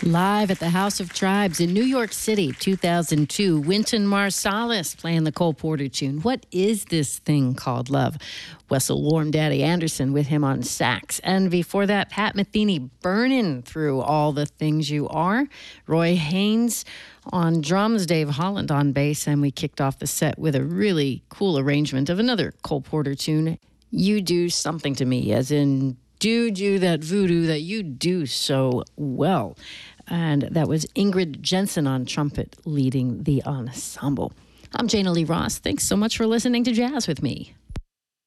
Live at the House of Tribes in New York City, 2002, Wynton Marsalis playing the Cole Porter tune, What Is This Thing Called Love? Wessel Warm Daddy Anderson with him on sax. And before that, Pat Metheny burning through All the Things You Are. Roy Haynes on drums, Dave Holland on bass, and we kicked off the set with a really cool arrangement of another Cole Porter tune, You Do Something to Me, as in do that voodoo that you do so well. And that was Ingrid Jensen on trumpet leading the ensemble. I'm Jana Lee Ross. Thanks so much for listening to Jazz with me.